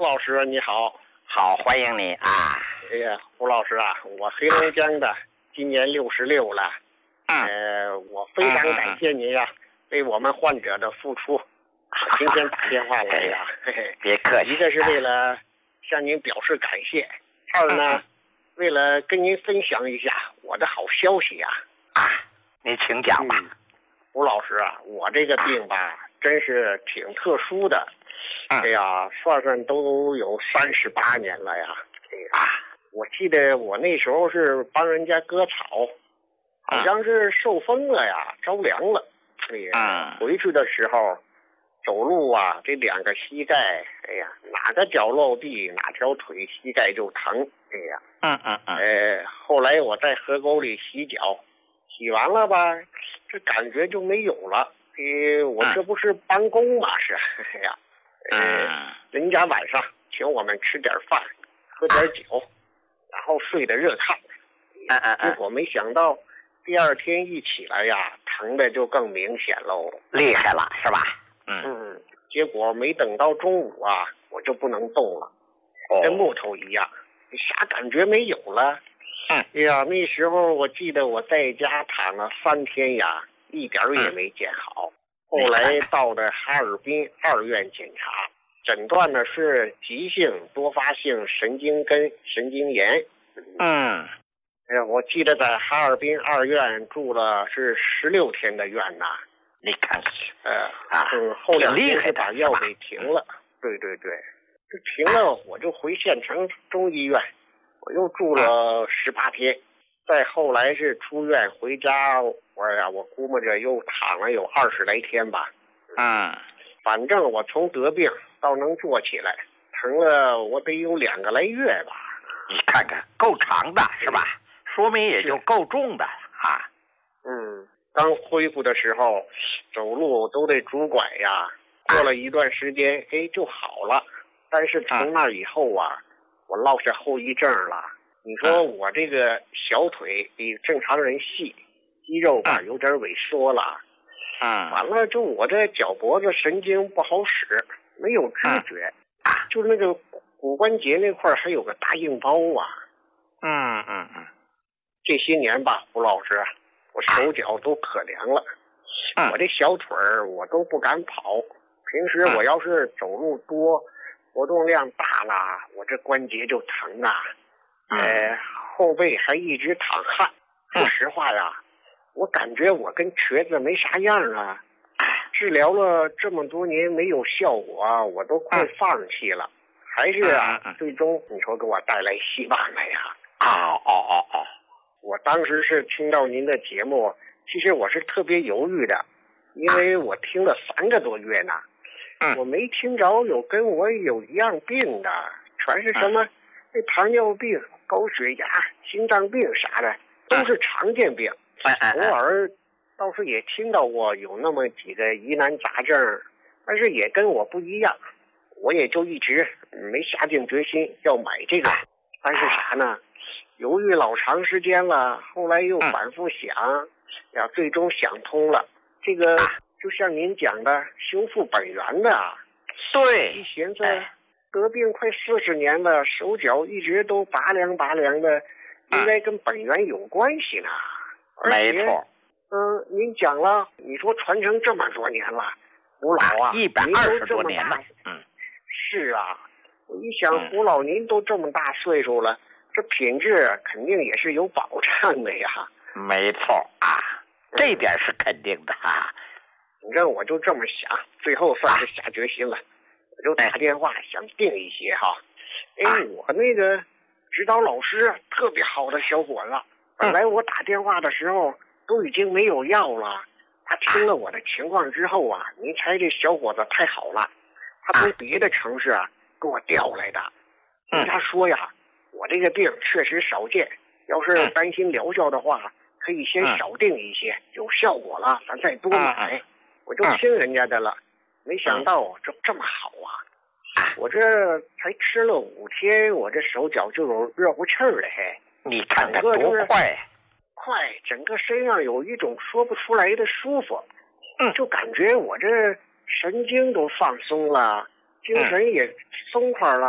老师你好。 好，欢迎你啊。 哎呀，胡老师啊，我黑龙江的，今年66了。我非常感谢您呀，对我们患者的付出。今天打电话来呀， 别客气。 一个是为了向您表示感谢，二呢，为了跟您分享一下我的好消息呀。 你请讲吧。 胡老师啊，我这个病吧，真是挺特殊的。哎呀，算都有38年了呀。我记得我那时候是帮人家割草，好像是受风了呀，着凉了。回去的时候走路啊，这两个膝盖，哎呀，哪个脚落地，哪条腿膝盖就疼。后来我在河沟里洗脚，洗完了吧，这感觉就没有了。我这不是帮工嘛，是。人家晚上请我们吃点饭，喝点酒，然后睡得热炕。结果没想到第二天一起来呀，疼的就更明显喽， 厉害了是吧？ 结果没等到中午啊，我就不能动了，跟木头一样，啥感觉没有了。哎呀，那时候我记得我在家躺了3天呀，一点也没见好。后来到了哈尔滨2院检查，诊断的是急性多发性神经根神经炎。我记得在哈尔滨2院住了是16天的院呐。 你看， 后2天是把药给停了。对，这停了我就回县城中医院，我又住了18天。再后来是出院回家，我估摸着又躺了有20来天吧。反正我从得病到能坐起来，疼了我得有2个来月吧。 你看看，够长的是吧？说明也就够重的啊。 刚恢复的时候，走路都得拄拐呀。过了一段时间，就好了。但是从那以后啊，我落下后遗症了。你说我这个小腿比正常人细，肌肉吧有点萎缩了。完了，就我这脚脖子神经不好使，没有知觉。就那个骨关节那块还有个大硬包啊。这些年吧，胡老师，我手脚都可凉了。我这小腿儿我都不敢跑。平时我要是走路多，活动量大了，我这关节就疼啊。后背还一直淌汗。说实话呀，我感觉我跟瘸子没啥样啊。治疗了这么多年没有效果，我都快放弃了。还是最终你说给我带来希望了呀。我当时是听到您的节目，其实我是特别犹豫的，因为我听了3个多月呢。我没听着有跟我有一样病的，全是什么那糖尿病、高血压、心脏病啥的，都是常见病。偶尔倒是也听到过有那么几个疑难杂症，但是也跟我不一样，我也就一直没下定决心要买这个。但是啥呢，犹豫老长时间了，后来又反复想，最终想通了。这个就像您讲的，修复本源的。 对， 一寻思得病快40年了，手脚一直都拔凉的，应该跟本源有关系呢。 没错。 您讲了，你说传承这么多年了，胡老啊 ，120多年了。 是啊，我一想，胡老您都这么大岁数了，这品质肯定也是有保障的呀。 没错这点是肯定的反正我就这么想，最后算是下决心了，我就打电话想定一些哈。我那个指导老师特别好的小伙子，本来我打电话的时候都已经没有药了，他听了我的情况之后啊，您猜这小伙子太好了，他从别的城市给我调来的。人家说呀，我这个病确实少见，要是担心疗效的话，可以先少定一些，有效果了咱再多买。我就听人家的了，没想到这么好啊！我这才吃了5天，我这手脚就有热乎气儿了你看看多快！ 整个身上有一种说不出来的舒服。就感觉我这神经都放松了，精神也松快了。